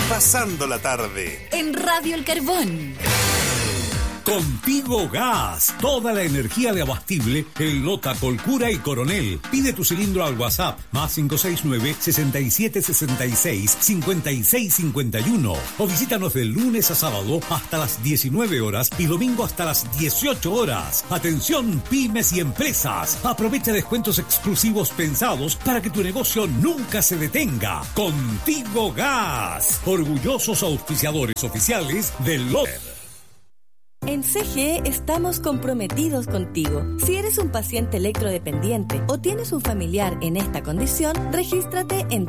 Pasando la tarde en Radio El Carbón. Contigo Gas, toda la energía de abastible en Lota, Colcura y Coronel. Pide tu cilindro al WhatsApp más 569-6766-5651 o visítanos de lunes a sábado hasta las 19 horas y domingo hasta las 18 horas. Atención pymes y empresas, aprovecha descuentos exclusivos pensados para que tu negocio nunca se detenga. Contigo Gas, orgullosos auspiciadores oficiales del LOTER. En CGE estamos comprometidos contigo. Si eres un paciente electrodependiente o tienes un familiar en esta condición, regístrate en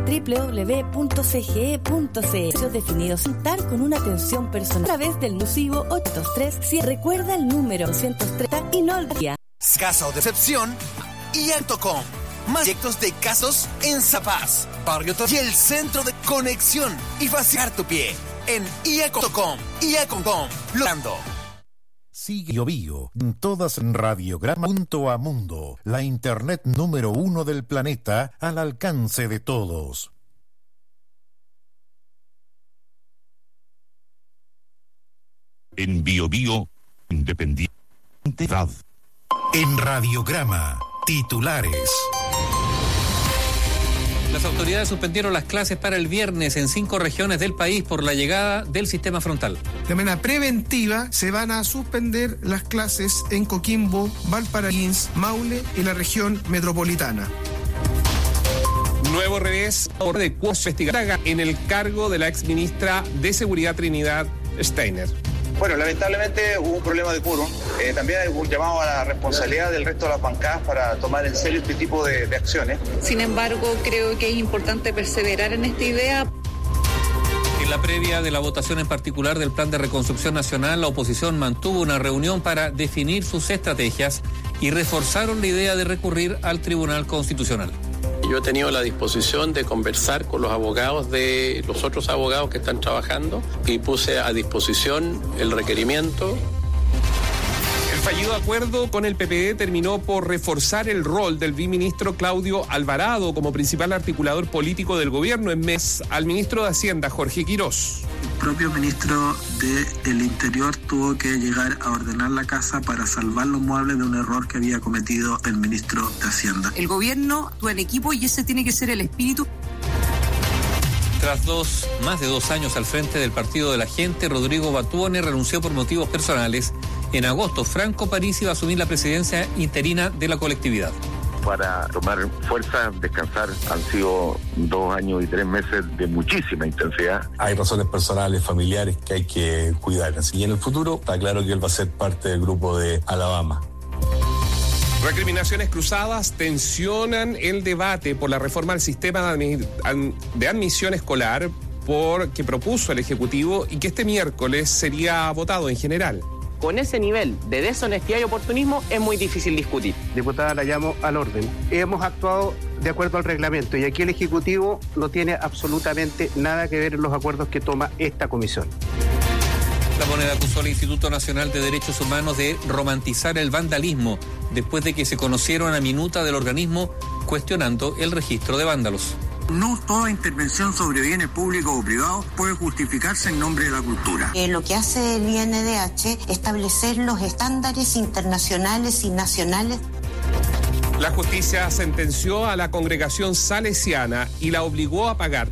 www.cge.cl. Definidos contar con una atención personal a través del nusivo 803. Si recuerda el número 230 y no olvida. Casa o decepción, IA.com. Más proyectos de casos en Zapaz, Barrio y el centro de conexión y vaciar tu pie en IA.com. IA.com. Logrando. Sigue Bio en todas Radiograma junto a Mundo, la internet número 1 del planeta al alcance de todos. En Bio Independiente. En Radiograma, titulares. Las autoridades suspendieron las clases para el viernes en 5 regiones del país por la llegada del sistema frontal. De manera preventiva se van a suspender las clases en Coquimbo, Valparaíso, Maule y la región metropolitana. Nuevo revés de investigación en el cargo de la exministra de Seguridad Trinidad Steiner. Bueno, lamentablemente hubo un problema de quórum. También hay un llamado a la responsabilidad del resto de las bancadas para tomar en serio este tipo de acciones. Sin embargo, creo que es importante perseverar en esta idea. En la previa de la votación en particular del Plan de Reconstrucción Nacional, la oposición mantuvo una reunión para definir sus estrategias y reforzaron la idea de recurrir al Tribunal Constitucional. Yo he tenido la disposición de conversar con los abogados de los otros abogados que están trabajando y puse a disposición el requerimiento. El fallido acuerdo con el PPD terminó por reforzar el rol del viceministro Claudio Alvarado como principal articulador político del gobierno en mes al ministro de Hacienda, Jorge Quirós. El propio ministro del Interior tuvo que llegar a ordenar la casa para salvar los muebles de un error que había cometido el ministro de Hacienda. El gobierno actúa en equipo y ese tiene que ser el espíritu. Tras más de 2 años al frente del Partido de la Gente, Rodrigo Batuone renunció por motivos personales. En agosto, Franco Parisi va a asumir la presidencia interina de la colectividad. Para tomar fuerza, descansar, han sido 2 años y 3 meses de muchísima intensidad. Hay razones personales, familiares que hay que cuidar. Y en el futuro está claro que él va a ser parte del grupo de Alabama. Recriminaciones cruzadas tensionan el debate por la reforma al sistema de admisión escolar que propuso el Ejecutivo y que este miércoles sería votado en general. Con ese nivel de deshonestidad y oportunismo es muy difícil discutir. Diputada, la llamo al orden. Hemos actuado de acuerdo al reglamento y aquí el Ejecutivo no tiene absolutamente nada que ver en los acuerdos que toma esta comisión. La Moneda acusó al Instituto Nacional de Derechos Humanos de romantizar el vandalismo después de que se conociera una minuta del organismo cuestionando el registro de vándalos. No toda intervención sobre bienes públicos o privados puede justificarse en nombre de la cultura. Lo que hace el INDH es establecer los estándares internacionales y nacionales. La justicia sentenció a la congregación salesiana y la obligó a pagar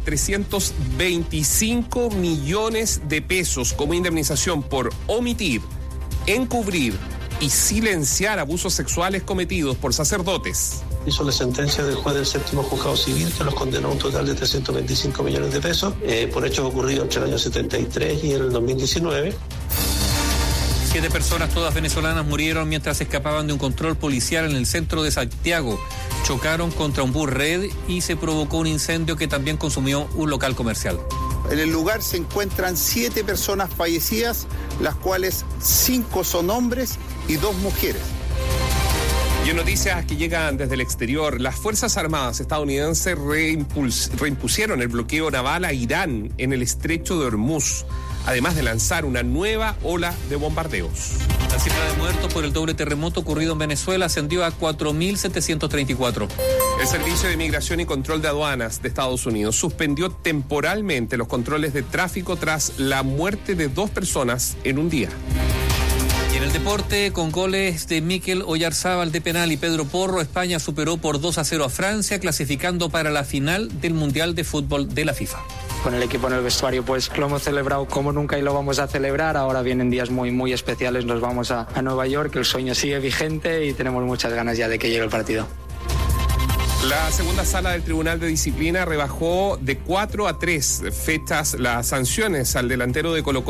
325 millones de pesos como indemnización por omitir, encubrir y silenciar abusos sexuales cometidos por sacerdotes. Hizo la sentencia del juez del séptimo juzgado civil que los condenó a un total de 325 millones de pesos por hechos ocurridos entre el año 73 y el 2019. 7 personas, todas venezolanas, murieron mientras escapaban de un control policial en el centro de Santiago. Chocaron contra un bus red y se provocó un incendio que también consumió un local comercial. En el lugar se encuentran 7 personas fallecidas, las cuales 5 son hombres y 2 mujeres. Y en noticias que llegan desde el exterior, las Fuerzas Armadas estadounidenses reimpusieron el bloqueo naval a Irán en el estrecho de Hormuz. además de lanzar una nueva ola de bombardeos. La cifra de muertos por el doble terremoto ocurrido en Venezuela ascendió a 4.734. El Servicio de Migración y Control de Aduanas de Estados Unidos suspendió temporalmente los controles de tráfico tras la muerte de 2 personas en un día. Y en el deporte, con goles de Mikel Oyarzábal de penal y Pedro Porro, España superó por 2-0 a Francia, clasificando para la final del Mundial de Fútbol de la FIFA. Con el equipo en el vestuario pues lo hemos celebrado como nunca y lo vamos a celebrar. Ahora vienen días muy, muy especiales, nos vamos a Nueva York, el sueño sigue vigente y tenemos muchas ganas ya de que llegue el partido. La segunda sala del Tribunal de Disciplina rebajó de 4 a 3 fechas las sanciones al delantero de Colo-Colo